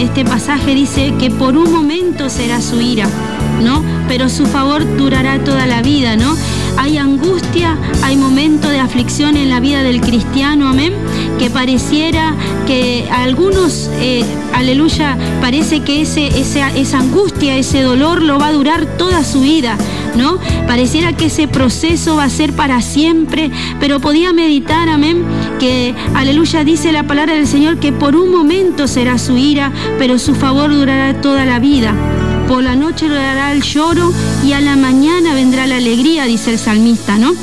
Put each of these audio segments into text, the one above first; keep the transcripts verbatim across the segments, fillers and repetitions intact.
este pasaje dice que por un momento será su ira, ¿no? Pero su favor durará toda la vida, ¿no? Hay angustia, hay momentos de aflicción en la vida del cristiano, amén, que pareciera que a algunos, eh, aleluya, parece que ese, ese, esa angustia, ese dolor lo va a durar toda su vida, ¿no? Pareciera que ese proceso va a ser para siempre, pero podía meditar, amén, que, aleluya, dice la palabra del Señor que por un momento será su ira, pero su favor durará toda la vida. Por la noche durará el lloro y a la mañana vendrá la alegría, dice el salmista, ¿no?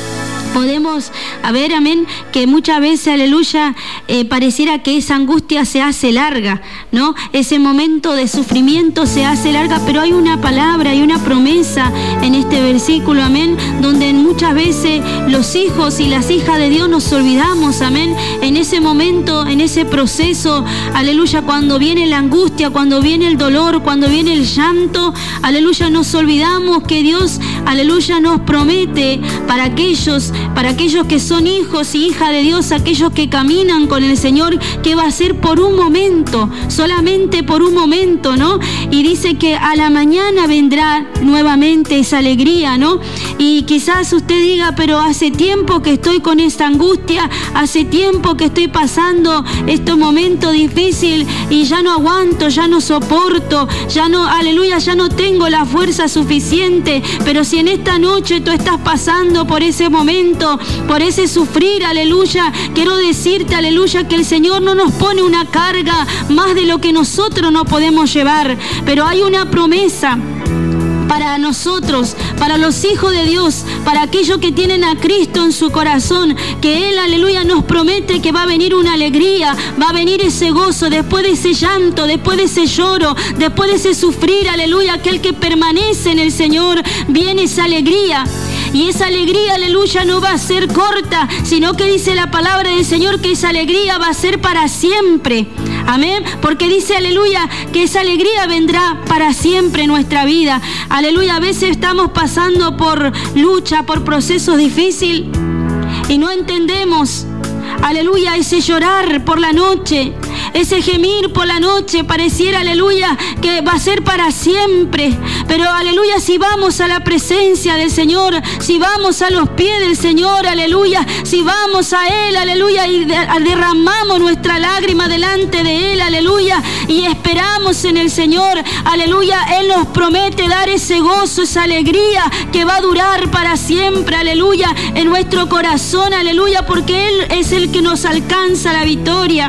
Podemos a ver, amén, que muchas veces, aleluya, eh, pareciera que esa angustia se hace larga, ¿no? Ese momento de sufrimiento se hace larga, pero hay una palabra, hay una promesa en este versículo, amén, donde muchas veces los hijos y las hijas de Dios nos olvidamos, amén, en ese momento, en ese proceso, aleluya, cuando viene la angustia, cuando viene el dolor, cuando viene el llanto, aleluya, nos olvidamos que Dios, aleluya, nos promete para aquellos para aquellos que son hijos y hijas de Dios, aquellos que caminan con el Señor, que va a ser por un momento, solamente por un momento, ¿no? Y dice que a la mañana vendrá nuevamente esa alegría, ¿no? Y quizás usted diga, pero hace tiempo que estoy con esta angustia, hace tiempo que estoy pasando este momento difícil y ya no aguanto, ya no soporto, ya no, aleluya, ya no tengo la fuerza suficiente. Pero si en esta noche tú estás pasando por ese momento, por ese sufrir, aleluya, quiero decirte, aleluya, que el Señor no nos pone una carga más de lo que nosotros no podemos llevar, pero hay una promesa para nosotros, para los hijos de Dios, para aquellos que tienen a Cristo en su corazón, que Él, aleluya, nos promete que va a venir una alegría, va a venir ese gozo, después de ese llanto, después de ese lloro, después de ese sufrir, aleluya, aquel que permanece en el Señor, viene esa alegría. Y esa alegría, aleluya, no va a ser corta, sino que dice la palabra del Señor que esa alegría va a ser para siempre. Amén. Porque dice, aleluya, que esa alegría vendrá para siempre en nuestra vida. Aleluya, a veces estamos pasando por lucha, por procesos difíciles y no entendemos, aleluya, ese llorar por la noche, ese gemir por la noche, pareciera, aleluya, que va a ser para siempre. Pero, aleluya, si vamos a la presencia del Señor, si vamos a los pies del Señor, aleluya, si vamos a Él, aleluya, y de, derramamos nuestra lágrima delante de Él, aleluya, y esperamos en el Señor, aleluya, Él nos promete dar ese gozo, esa alegría que va a durar para siempre, aleluya, en nuestro corazón, aleluya, porque Él es el que nos alcanza la victoria.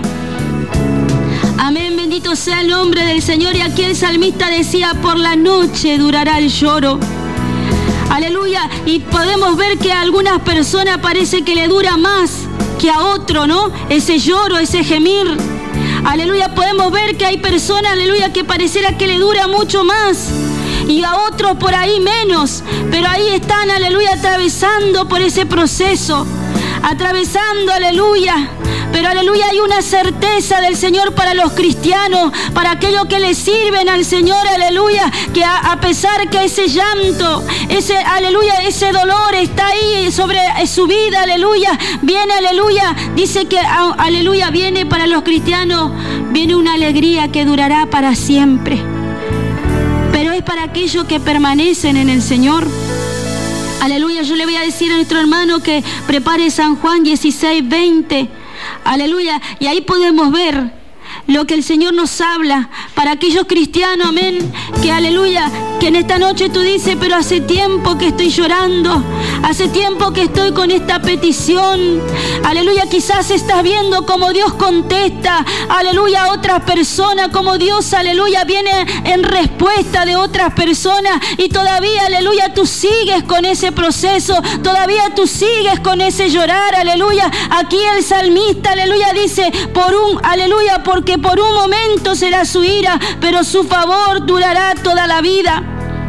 Amén, bendito sea el nombre del Señor. Y aquí el salmista decía, por la noche durará el lloro. Aleluya. Y podemos ver que a algunas personas parece que le dura más que a otro, ¿no? Ese lloro, ese gemir. Aleluya. Podemos ver que hay personas, aleluya, que pareciera que le dura mucho más. Y a otros por ahí menos. Pero ahí están, aleluya, atravesando por ese proceso. Atravesando, aleluya. Pero, aleluya, hay una certeza del Señor para los cristianos, para aquellos que le sirven al Señor, aleluya, que a, a pesar que ese llanto, ese, aleluya, ese dolor está ahí sobre su vida, aleluya, viene, aleluya, dice que, a, aleluya, viene para los cristianos, viene una alegría que durará para siempre. Pero es para aquellos que permanecen en el Señor. Aleluya, yo le voy a decir a nuestro hermano que prepare San Juan dieciséis, veinte. Aleluya, y ahí podemos ver lo que el Señor nos habla para aquellos cristianos, amén, que aleluya, que en esta noche tú dices, pero hace tiempo que estoy llorando, hace tiempo que estoy con esta petición, aleluya, quizás estás viendo cómo Dios contesta, aleluya, a otras personas, cómo Dios, aleluya, viene en respuesta de otras personas y todavía, aleluya, tú sigues con ese proceso, todavía tú sigues con ese llorar, aleluya. Aquí el salmista, aleluya, dice, por un, aleluya, porque por un momento será su ira, pero su favor durará toda la vida.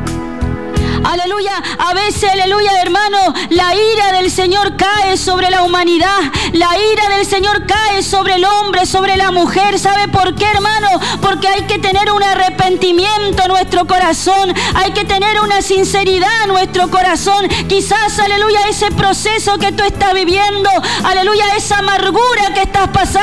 Aleluya, a veces, aleluya, hermano, la ira del Señor cae sobre la humanidad, la ira del Señor cae sobre el hombre, sobre la mujer. ¿Sabe por qué, hermano? Porque hay que tener un arrepentimiento en nuestro corazón, hay que tener una sinceridad en nuestro corazón. Quizás, aleluya, ese proceso que tú estás viviendo, aleluya, esa amargura que estás pasando,